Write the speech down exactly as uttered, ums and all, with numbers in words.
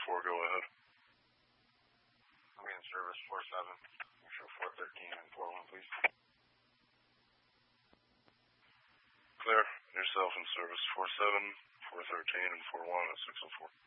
four, go ahead. I'm in service four seven. Show four thirteen and four one, please. Clear. Yourself in service four seven, four thirteen, and four one at six oh four.